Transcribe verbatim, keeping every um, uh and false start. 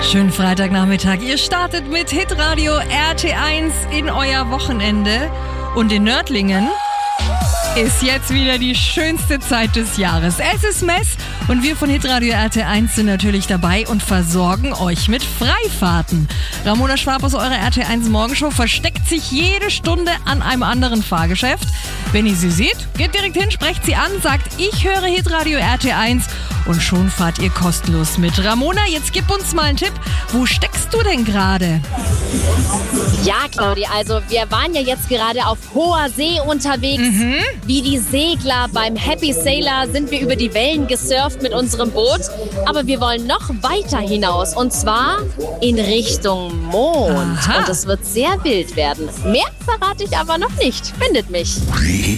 Schönen Freitagnachmittag. Ihr startet mit Hitradio R T eins in euer Wochenende. Und in Nördlingen ist jetzt wieder die schönste Zeit des Jahres. Es ist Mess und wir von Hitradio R T eins sind natürlich dabei und versorgen euch mit Freifahrten. Ramona Schwab aus eurer R T eins Morgenshow versteckt sich jede Stunde an einem anderen Fahrgeschäft. Wenn ihr sie seht, geht direkt hin, sprecht sie an, sagt, ich höre Hitradio R T eins und schon fahrt ihr kostenlos mit. Ramona, jetzt gib uns mal einen Tipp. Wo steckst du denn gerade? Ja, Claudia, also wir waren ja jetzt gerade auf hoher See unterwegs. Mhm. Wie die Segler beim Happy Sailor sind wir über die Wellen gesurft mit unserem Boot. Aber wir wollen noch weiter hinaus und zwar in Richtung Mond. Aha. Und es wird sehr wild werden. Mehr verrate ich aber noch nicht. Findet mich.